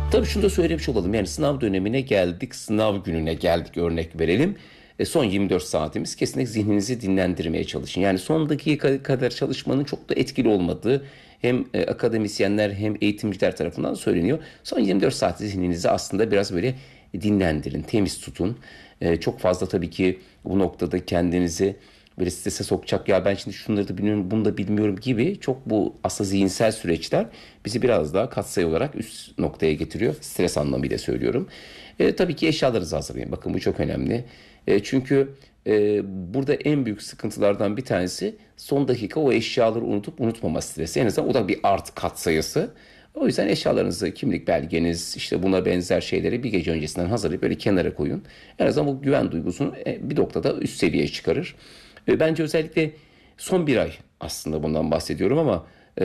Tabii şunu da söylemiş olalım. Yani sınav dönemine geldik, sınav gününe geldik örnek verelim. Son 24 saatimiz kesinlikle zihninizi dinlendirmeye çalışın. Yani son dakika kadar çalışmanın çok da etkili olmadığı hem akademisyenler hem eğitimciler tarafından söyleniyor. Son 24 saat zihninizi aslında biraz böyle dinlendirin, temiz tutun. Çok fazla tabii ki bu noktada kendinizi böyle strese sokacak, ya ben şimdi şunları da bilmiyorum bunu da bilmiyorum gibi çok bu aslında zihinsel süreçler bizi biraz daha katsayı olarak üst noktaya getiriyor. Stres anlamıyla söylüyorum. Tabii ki eşyalarınızı hazırlayın. Bakın bu çok önemli. Çünkü burada en büyük sıkıntılardan bir tanesi son dakika o eşyaları unutup unutmama stresi. En azından o da bir artı katsayısı. O yüzden eşyalarınızı, kimlik belgeniz, işte buna benzer şeyleri bir gece öncesinden hazırlayıp böyle kenara koyun. En azından bu güven duygusunu bir noktada üst seviyeye çıkarır. Bence özellikle son bir ay aslında bundan bahsediyorum ama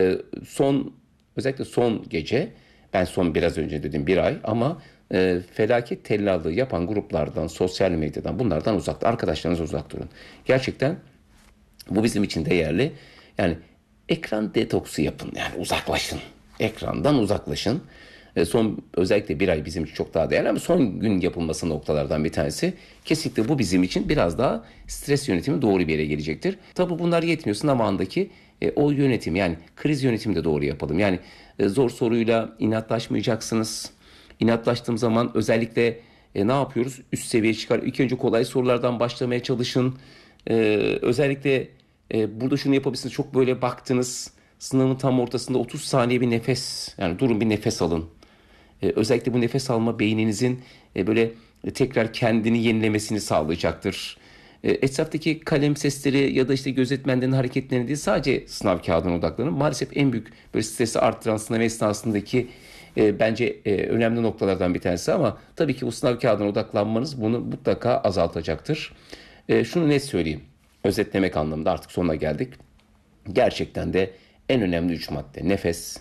özellikle son gece, ben son biraz önce dedim bir ay ama felaket tellallığı yapan gruplardan, sosyal medyadan, bunlardan uzak, arkadaşlarınız uzak durun. Gerçekten bu bizim için değerli. Yani ekran detoksu yapın. Yani uzaklaşın. Ekrandan uzaklaşın. Son özellikle bir ay bizim için çok daha değerli ama son gün yapılması noktalardan bir tanesi. Kesinlikle bu bizim için biraz daha stres yönetimi doğru bir yere gelecektir. Tabii bunlar yetmiyor. Sınav andaki o yönetim, yani kriz yönetimi de doğru yapalım. Yani zor soruyla inatlaşmayacaksınız. İnatlaştığım zaman özellikle ne yapıyoruz? Üst seviyeye çıkar. İlk önce kolay sorulardan başlamaya çalışın. E, Özellikle burada şunu yapabilirsiniz. Çok böyle baktınız, sınavın tam ortasında 30 saniye bir nefes, yani durun bir nefes alın. Özellikle bu nefes alma beyninizin böyle tekrar kendini yenilemesini sağlayacaktır. Etraftaki kalem sesleri ya da işte gözetmenlerin hareketlerine değil, sadece sınav kağıdına odaklanın. Maalesef en büyük böyle stresi arttıran sınav esnasındaki bence önemli noktalardan bir tanesi, ama tabii ki bu sınav kağıdına odaklanmanız bunu mutlaka azaltacaktır. Şunu net söyleyeyim. Özetlemek anlamında artık sonuna geldik. Gerçekten de en önemli 3 madde. Nefes,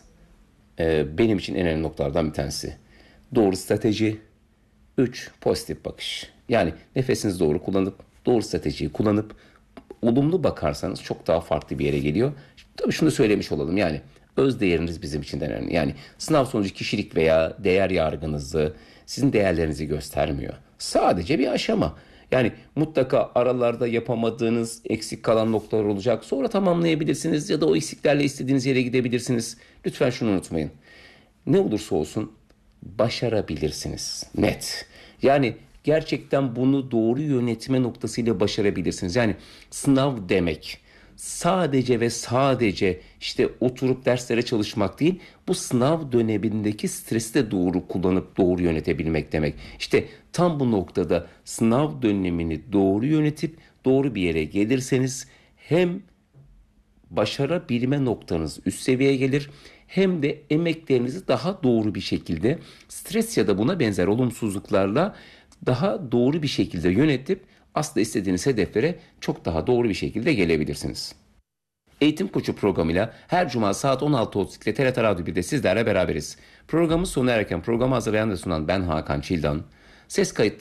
benim için en önemli noktalardan bir tanesi. Doğru strateji, 3 pozitif bakış. Yani nefesinizi doğru kullanıp, doğru stratejiyi kullanıp, olumlu bakarsanız çok daha farklı bir yere geliyor. Tabii şunu da söylemiş olalım, yani öz değeriniz bizim için de önemli. Yani sınav sonucu kişilik veya değer yargınızı, sizin değerlerinizi göstermiyor. Sadece bir aşama. Yani mutlaka aralarda yapamadığınız, eksik kalan noktalar olacak. Sonra tamamlayabilirsiniz ya da o eksiklerle istediğiniz yere gidebilirsiniz. Lütfen şunu unutmayın. Ne olursa olsun başarabilirsiniz. Net. Yani gerçekten bunu doğru yönetme noktasıyla başarabilirsiniz. Yani sınav demek sadece ve sadece işte oturup derslere çalışmak değil, bu sınav dönemindeki stresi de doğru kullanıp doğru yönetebilmek demek. İşte tam bu noktada sınav dönemini doğru yönetip doğru bir yere gelirseniz hem başarabilme noktanız üst seviyeye gelir, hem de emeklerinizi daha doğru bir şekilde stres ya da buna benzer olumsuzluklarla daha doğru bir şekilde yönetip aslında istediğiniz hedeflere çok daha doğru bir şekilde gelebilirsiniz. Eğitim Koçu programıyla her cuma saat 16.32'de TRT Radyo 1'de sizlerle beraberiz. Programı sona erken programı hazırlayan ve sunan ben Hakan Çildan. Ses kayıtları